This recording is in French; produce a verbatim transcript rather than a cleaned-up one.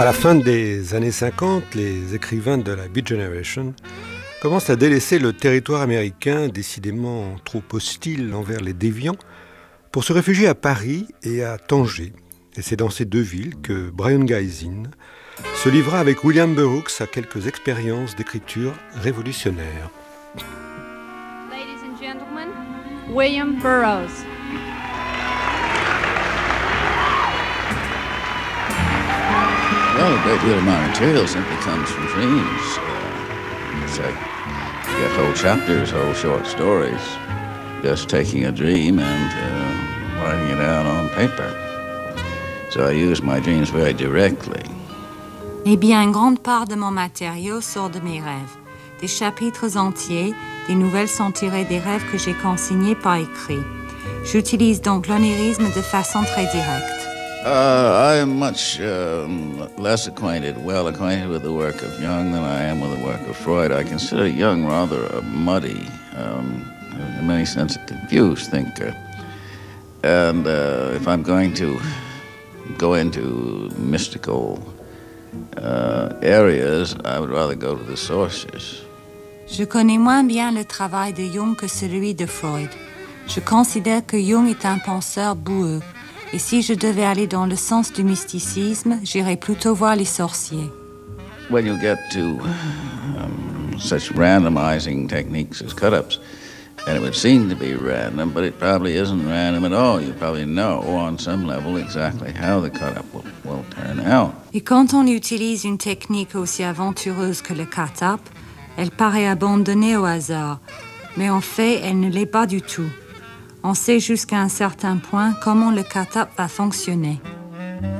À la fin des années cinquante, les écrivains de la Beat Generation commencent à délaisser le territoire américain, décidément trop hostile envers les déviants, pour se réfugier à Paris et à Tanger. Et c'est dans ces deux villes que Brion Gysin se livra avec William Burroughs à quelques expériences d'écriture révolutionnaires. Ladies and gentlemen, William Burroughs. Well, a great deal of my material simply comes from dreams. Uh, say, you get whole chapters, whole short stories, just taking a dream and uh, writing it out on paper. So I use my dreams very directly. Eh bien, une grande part de mon matériau sort de mes rêves. Des chapitres entiers, des nouvelles sont tirées des rêves que j'ai consignés par écrit. J'utilise donc l'onirisme de façon très directe. Uh, I am much um, less acquainted, well acquainted with the work of Jung than I am with the work of Freud. I consider Jung rather a muddy, um, in many senses a confused thinker. And uh, if I'm going to go into mystical uh, areas, I would rather go to the sources. Je connais moins bien le travail de Jung que celui de Freud. Je considère que Jung est un penseur boueux. Et si je devais aller dans le sens du mysticisme, j'irais plutôt voir les sorciers. When you get to um, such randomizing techniques as cut-ups, and it would seem to be random, but it probably isn't random at all. You probably know on some level exactly how the cut-up will, will turn out. Et quand on utilise une technique aussi aventureuse que le cut-up, elle paraît abandonnée au hasard. Mais en fait, elle ne l'est pas du tout. On sait jusqu'à un certain point comment le cut-up va fonctionner.